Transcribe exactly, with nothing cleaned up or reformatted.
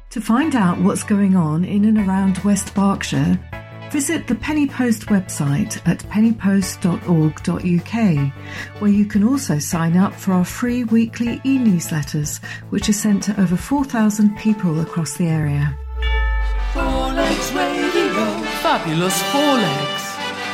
To find out what's going on in and around West Berkshire, visit the Penny Post website at penny post dot org dot u k, where you can also sign up for our free weekly e-newsletters, which are sent to over four thousand people across the area. Four Legs Radio. Fabulous Four Legs.